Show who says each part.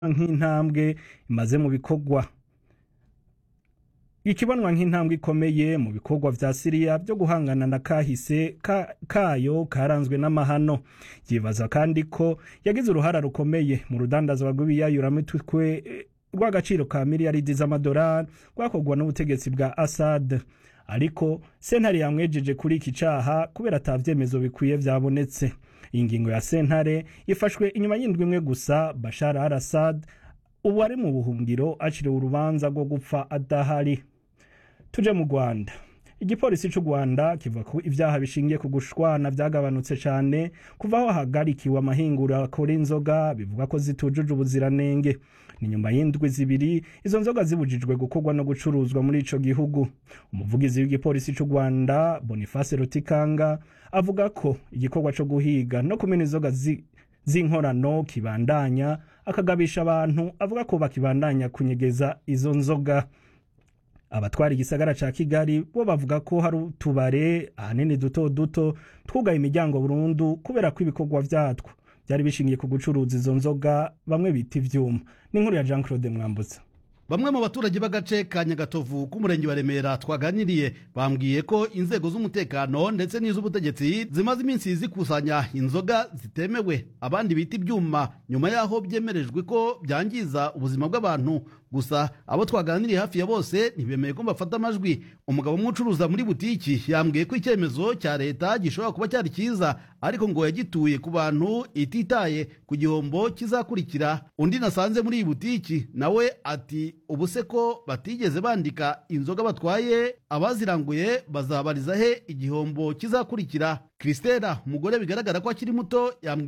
Speaker 1: nk'intambwe imaze mu bikorwa ikibonwa nk'intambwe ikomeye mu bikorwa vya Syria byo guhangana na kahise kayo karanzwe n'amahano. Yibaza kandi ko yagize uruhara rukomeye mu rudandazwa rw'ibiyayuramitwe rw'agaciro ka miliyaridi z'amadolari rwakorwa n'ubutegetsi bwa Assad, ariko sentare yamwejeje kuri iki caha kubera atavyemezo bikwiye vyabonetse. Ingingo ya sentare ifashwe inyuma y'indwi imwe gusa Bashar al-Assad ubu ari mu buhungiro aciriwe urubanza rwo gupfa adahari. Tuje mu Rwanda. Igipolisi c'u Rwanda kivuga ko ivyaha bishingiye ku gushwana vyagabanutse cane kuva aho hagarikiwe amahingura akora inzoga bivuga ko zitujuje ubuziranenge. Ni nyuma y'indwi zibiri izo nzoga zibujijwe gukorwa no gucuruzwa muri ico gihugu. Umuvugizi w'igipolisi c'u Rwanda Boniface Rutikanga avuga ko igikorwa co guhiga no kumena inzoga z'inkorano kibandanya, akagabisha abantu avuga ko bakibandanya kunyegeza izo nzoga. Abatwara igisagara ca Kigali bo bavuga ko hari utubare ahanini duto duto twugaye imiryango burundu kubera ko ibikorwa vyatwo byari bishingiye ku gucuruza izo nzoga bamwe bita ivyuma. N'inkuru ya Jean Claude Mwambutsa.
Speaker 2: Bamwe mu baturage b'agace ka Nyagatovu k'umurenge wa Remera twaganiriye bambwiye ko inzego z'umutekano ndetse n'iz'ubutegetsi zimaze iminsi zikusanya inzoga zitemewe abandi bita ibyuma nyuma yaho byemerejwe ko byangiza ubuzima bw'abantu. Gusa abo twaganiriye hafi ya bose ntibemeye ko bafata amajwi. Umugabo umwe muri butiki yambwiye ko icyemezo cya leta gishobora kuba cyari cyiza, ariko ngo yagituye ku bantu ititaye ku gihombo kizakurikira. Undi nasanze muri iyi butiki nawe ati ubuse ko batigeze bandika inzoga batwaye, abaziranguye bazabariza he igihombo kizakurikira. Kristela, umugore bigaragara ko akiri muto,